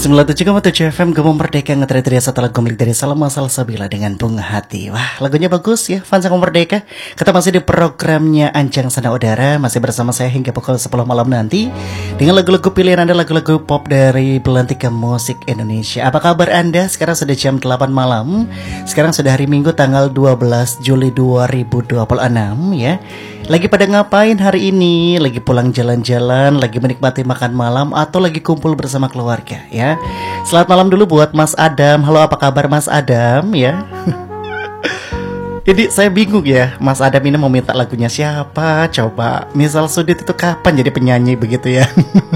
97,7 FM Gema Merdeka ngeteri satu lagu milik dari Salma Salsabila dengan Bunga Hati. Wah, lagunya bagus ya, fans Gema Merdeka. Kita masih di programnya Anjang Sana Udara, masih bersama saya hingga pukul 10 malam nanti dengan lagu-lagu pilihan Anda, lagu-lagu pop dari Belantika Musik Indonesia. Apa kabar Anda? Sekarang sudah jam 8 malam. Sekarang sudah hari Minggu tanggal 12 Juli 2026 ya. Lagi pada ngapain hari ini? Lagi pulang jalan-jalan, lagi menikmati makan malam, atau lagi kumpul bersama keluarga ya. Selamat malam dulu buat Mas Adam. Halo, apa kabar Mas Adam ya? Jadi saya bingung ya, Mas Adam ini mau minta lagunya siapa? Coba, misal Sudit itu kapan jadi penyanyi begitu ya?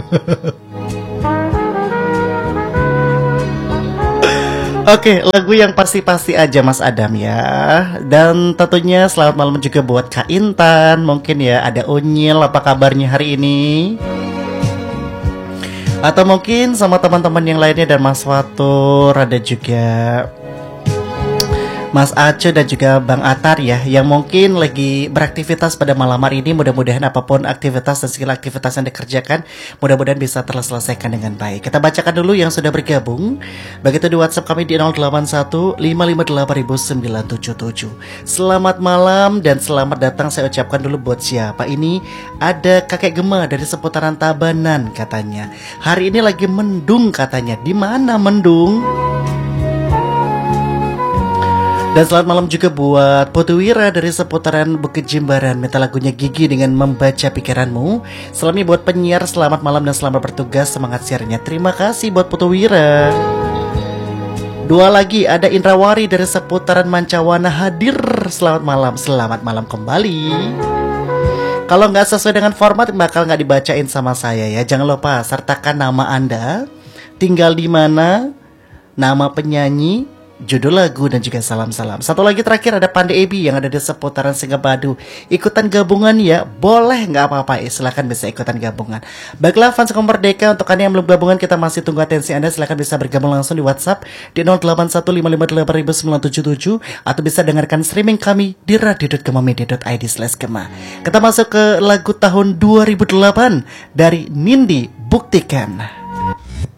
Oke, lagu yang pasti-pasti aja Mas Adam ya. Dan tentunya selamat malam juga buat Kak Intan. Mungkin ya ada Unyil, apa kabarnya hari ini? Atau mungkin sama teman-teman yang lainnya dan Mas Fatur, ada juga Mas Aco dan juga Bang Atar ya, yang mungkin lagi beraktivitas pada malam hari ini. Mudah-mudahan apapun aktivitas dan segala aktivitas yang dikerjakan, mudah-mudahan bisa terselesaikan dengan baik. Kita bacakan dulu yang sudah bergabung. Begitu di WhatsApp kami di 0815589977. Selamat malam dan selamat datang saya ucapkan dulu buat siapa ini? Ada Kakek Gema dari seputaran Tabanan katanya. Hari ini lagi mendung katanya. Di mana mendung? Dan selamat malam juga buat Putu Wira dari seputaran Bukit Jimbaran. Minta lagunya Gigi dengan Membaca Pikiranmu. Salamnya buat penyiar, selamat malam dan selamat bertugas, semangat siarnya. Terima kasih buat Putu Wira. Dua lagi ada Indrawari dari seputaran Mancawana hadir. Selamat malam kembali. Kalau nggak sesuai dengan format bakal nggak dibacain sama saya ya. Jangan lupa sertakan nama Anda, tinggal di mana, nama penyanyi, judul lagu dan juga salam-salam. Satu lagi terakhir ada Pande Ebi yang ada di seputaran Singgabadu. Ikutan gabungan ya, boleh nggak apa-apa ya, silahkan bisa ikutan gabungan. Baiklah fans Gema Merdeka, untuk Anda yang belum gabungan kita masih tunggu atensi Anda. Silahkan bisa bergabung langsung di WhatsApp di 0815588977 atau bisa dengarkan streaming kami di radio.gemamedia.id/gema. Kita masuk ke lagu tahun 2008 dari Nindi, Buktikan.